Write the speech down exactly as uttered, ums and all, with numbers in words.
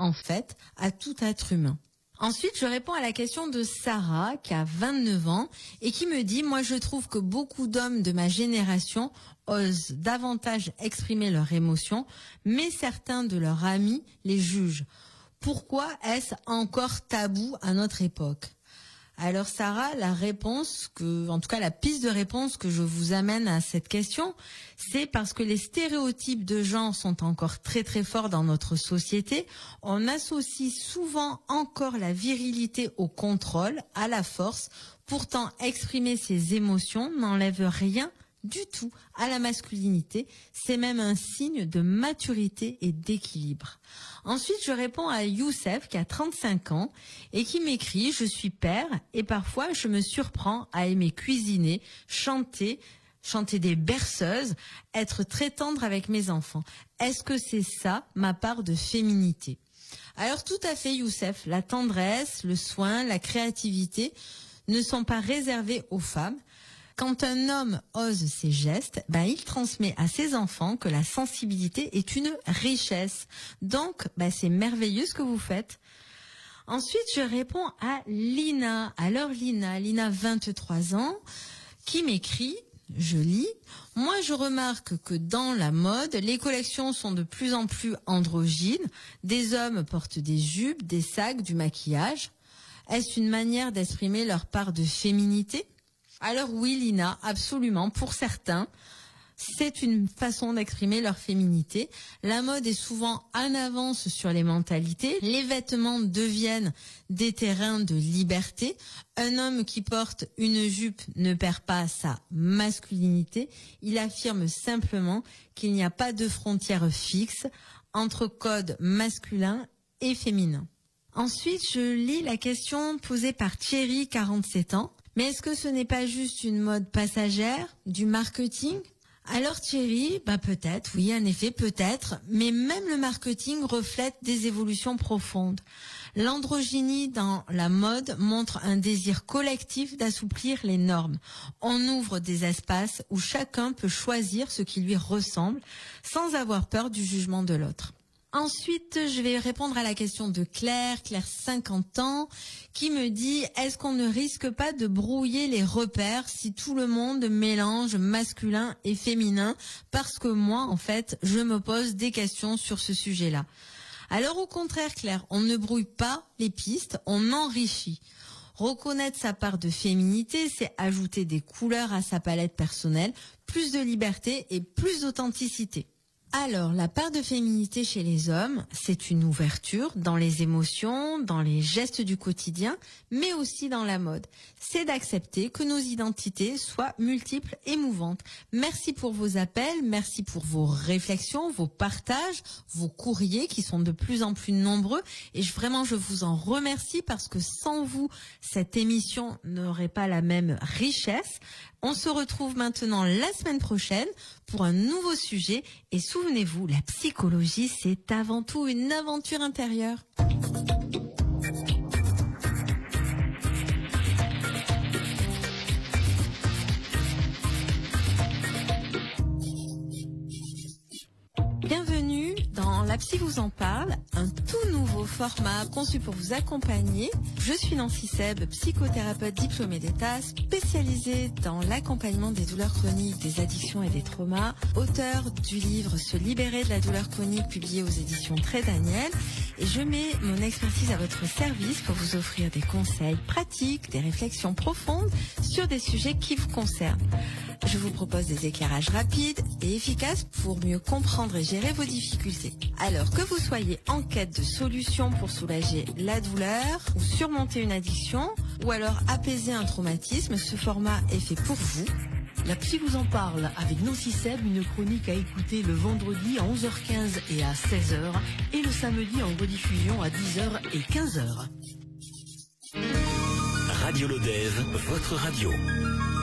en fait, à tout être humain. Ensuite, je réponds à la question de Sarah, qui a vingt-neuf ans, et qui me dit « Moi, je trouve que beaucoup d'hommes de ma génération osent davantage exprimer leurs émotions, mais certains de leurs amis les jugent. Pourquoi est-ce encore tabou à notre époque ?» Alors Sarah, la réponse que, en tout cas la piste de réponse que je vous amène à cette question, c'est parce que les stéréotypes de genre sont encore très très forts dans notre société. On associe souvent encore la virilité au contrôle, à la force. Pourtant, exprimer ses émotions n'enlève rien du tout à la masculinité. C'est même un signe de maturité et d'équilibre. Ensuite, je réponds à Youssef, qui a trente-cinq ans, et qui m'écrit « Je suis père, et parfois je me surprends à aimer cuisiner, chanter, chanter des berceuses, être très tendre avec mes enfants. Est-ce que c'est ça, ma part de féminité ?» Alors tout à fait, Youssef, la tendresse, le soin, la créativité ne sont pas réservés aux femmes. Quand un homme ose ses gestes, ben il transmet à ses enfants que la sensibilité est une richesse. Donc, ben c'est merveilleux ce que vous faites. Ensuite, je réponds à Lina. Alors Lina, Lina, vingt-trois ans, qui m'écrit, je lis, « Moi, je remarque que dans la mode, les collections sont de plus en plus androgynes. Des hommes portent des jupes, des sacs, du maquillage. Est-ce une manière d'exprimer leur part de féminité ?» Alors oui, Lina, absolument. Pour certains, c'est une façon d'exprimer leur féminité. La mode est souvent en avance sur les mentalités. Les vêtements deviennent des terrains de liberté. Un homme qui porte une jupe ne perd pas sa masculinité. Il affirme simplement qu'il n'y a pas de frontière fixe entre code masculin et féminin. Ensuite, je lis la question posée par Thierry, quarante-sept ans. Mais est-ce que ce n'est pas juste une mode passagère, du marketing ? Alors Thierry, bah peut-être, oui, en effet, peut-être, mais même le marketing reflète des évolutions profondes. L'androgynie dans la mode montre un désir collectif d'assouplir les normes. On ouvre des espaces où chacun peut choisir ce qui lui ressemble, sans avoir peur du jugement de l'autre. Ensuite, je vais répondre à la question de Claire, Claire cinquante ans, qui me dit « Est-ce qu'on ne risque pas de brouiller les repères si tout le monde mélange masculin et féminin ?» Parce que moi, en fait, je me pose des questions sur ce sujet-là. Alors au contraire, Claire, on ne brouille pas les pistes, on enrichit. Reconnaître sa part de féminité, c'est ajouter des couleurs à sa palette personnelle, plus de liberté et plus d'authenticité. Alors, la part de féminité chez les hommes, c'est une ouverture dans les émotions, dans les gestes du quotidien, mais aussi dans la mode. C'est d'accepter que nos identités soient multiples et mouvantes. Merci pour vos appels, merci pour vos réflexions, vos partages, vos courriers qui sont de plus en plus nombreux. Et je, vraiment, je vous en remercie parce que sans vous, cette émission n'aurait pas la même richesse. On se retrouve maintenant la semaine prochaine pour un nouveau sujet. Et souvenez-vous, la psychologie, c'est avant tout une aventure intérieure. Bienvenue dans La Psy vous en parle, un tout nouveau format conçu pour vous accompagner. Je suis Nancy Seb, psychothérapeute diplômée d'État, spécialisée dans l'accompagnement des douleurs chroniques, des addictions et des traumas, auteure du livre Se libérer de la douleur chronique publié aux éditions Très Daniel. Et je mets mon expertise à votre service pour vous offrir des conseils pratiques, des réflexions profondes sur des sujets qui vous concernent. Je vous propose des éclairages rapides et efficaces pour mieux comprendre et gérer vos difficultés. Alors que vous soyez en quête de solutions pour soulager la douleur ou surmonter une addiction ou alors apaiser un traumatisme, ce format est fait pour vous. La Psy vous en parle avec Nancy Seb, une chronique à écouter le vendredi à onze heures quinze et à seize heures et le samedi en rediffusion à dix heures et quinze heures. Radio Lodève, votre radio.